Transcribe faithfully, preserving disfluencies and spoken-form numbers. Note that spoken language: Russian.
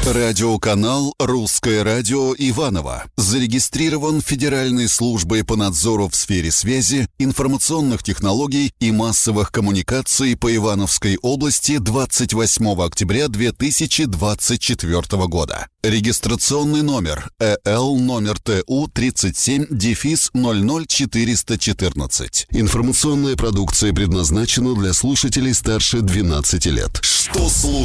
Радиоканал «Русское радио» Иваново зарегистрирован Федеральной службой по надзору в сфере связи, информационных технологий и массовых коммуникаций по Ивановской области двадцать восьмого октября две тысячи двадцать четвёртого года. Регистрационный номер э л номер тэ у тридцать семь дефис ноль ноль четыреста четырнадцать. Информационная продукция предназначена для слушателей старше двенадцати лет. Что слушать?